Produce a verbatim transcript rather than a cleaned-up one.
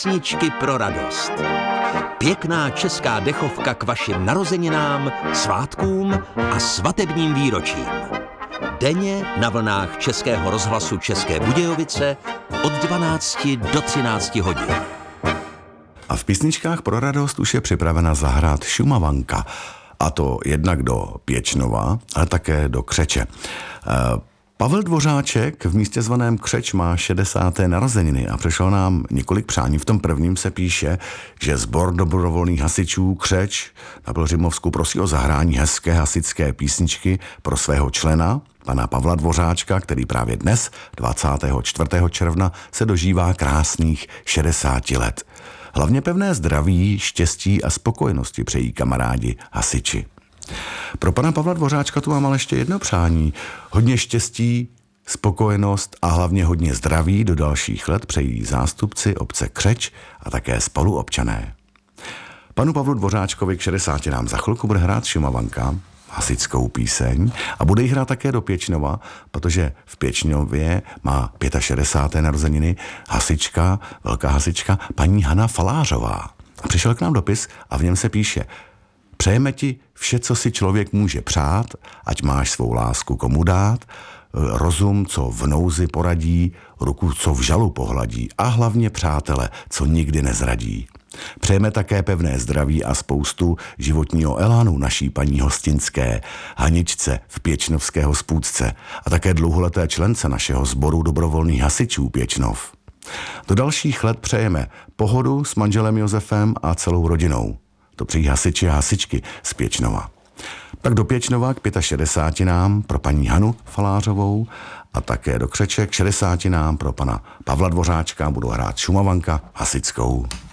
Písničky pro radost. Pěkná česká dechovka k vašim narozeninám, svátkům a svatebním výročím. Denně na vlnách Českého rozhlasu České Budějovice od dvanácti do třinácti hodin. A v písničkách pro radost už je připravena zahrát Šumavanka. A to jednak do Pěčnova, ale také do Křeče. Pavel Dvořáček v místě zvaném Křeč má šedesáté narozeniny a přišlo nám několik přání. V tom prvním se píše, že sbor dobrovolných hasičů Křeč na Plřimovsku prosí o zahrání hezké hasičské písničky pro svého člena, pana Pavla Dvořáčka, který právě dnes, dvacátého čtvrtého června, se dožívá krásných šedesáti let. Hlavně pevné zdraví, štěstí a spokojenosti přejí kamarádi hasiči. Pro pana Pavla Dvořáčka tu mám ale ještě jedno přání. Hodně štěstí, spokojenost a hlavně hodně zdraví do dalších let přejí zástupci obce Křeč a také spoluobčané. Panu Pavlu Dvořáčkovi k šedesáti nám za chvilku bude hrát Šumavanka, hasičskou píseň, a bude jí hrát také do Pěčnova, protože v Pěčnově má šedesáté páté narozeniny hasička, velká hasička, paní Hana Falářová. A přišel k nám dopis a v něm se píše: přejeme ti vše, co si člověk může přát, ať máš svou lásku komu dát, rozum, co v nouzi poradí, ruku, co v žalu pohladí a hlavně přátele, co nikdy nezradí. Přejeme také pevné zdraví a spoustu životního elánu naší paní hostinské, Haničce v Pěčnovské hospůdce a také dlouholeté člence našeho sboru dobrovolných hasičů Pěčnov. Do dalších let přejeme pohodu s manželem Josefem a celou rodinou. To přejí hasiči a hasičky z Pěčnova. Tak do Pěčnova k šedesáti pěti pro paní Hanu Falářovou a také do Křeče k šedesáti pro pana Pavla Dvořáčka budou hrát Šumavanka hasičskou.